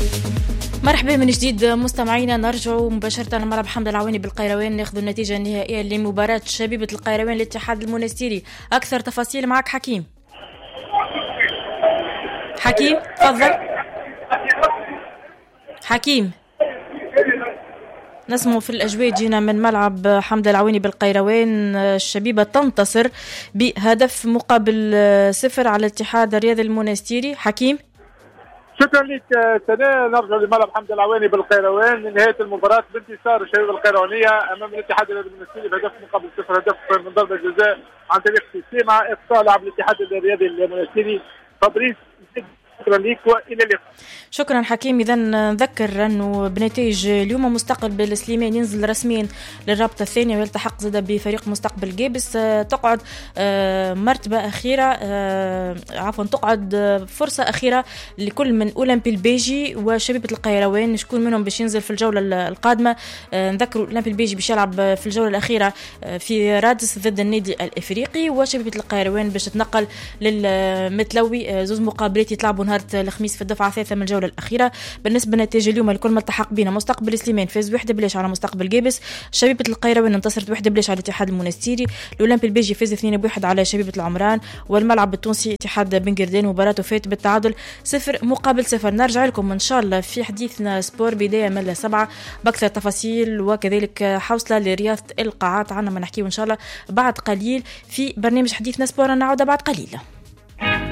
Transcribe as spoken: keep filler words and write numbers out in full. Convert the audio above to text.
مرحبا من جديد مستمعينا، نرجع مباشرة على ملعب حمد العواني بالقيروان ناخذ النتيجة النهائية لمباراة شبيبة القيروان الاتحاد المنستيري. أكثر تفاصيل معك حكيم. حكيم تفضل. حكيم نسمع في الأجواء، جينا من ملعب حمد العواني بالقيروان. الشبيبة تنتصر بهدف مقابل صفر على الاتحاد الرياضي المنستيري. حكيم شكرا لك سناء. نرجع لملعب حمد العواني بالقيروان من نهايه المباراه بانتصار الشبيبه القيروانيه امام الاتحاد الرياضي المنستيري بهدف مقابل صفر، هدف من ضربه جزاء عن طريق سيما اقصاء لاعب الاتحاد الرياضي المنستيري فابريس. شكرا لك والى اللقاء. شكرا حكيم. اذا نذكر انه بنتائج اليوم مستقبل سليمان ينزل رسميا للرابطه الثانيه ويلتحق زاد بفريق مستقبل جابس. تقعد مرتبه اخيره، عفوا تقعد فرصه اخيره لكل من اولمبي البيجي وشبيبه القيروان، شكون منهم باش ينزل في الجوله القادمه. نذكروا اولمبي البيجي باش يلعب في الجوله الاخيره في رادس ضد النادي الافريقي، وشبيبه القيروان باش تتنقل للمتلوي. زوز مقابلات يتلعبوا نهار الخميس في الدفعه الثالثه من الجوله الاخيره. بالنسبه لنتائج اليوم الكل ملتحق بينا: مستقبل سليمان فاز بواحد بلاش على مستقبل جابس، شبيبه القيروان انتصرت بواحد بلاش على الاتحاد المنستيري، الاولمبي البيجي فاز اثنين بواحد على شبيبه العمران، والملعب التونسي اتحاد بن قردان مباراته فات بالتعادل صفر مقابل صفر. نرجع لكم ان شاء الله في حديثنا سبور بدايه من سبعة باكثر تفاصيل وكذلك حوصله لرياضه القاعات. عنا ما نحكيه ان شاء الله بعد قليل في برنامج حديثنا سبور. نعود بعد قليل.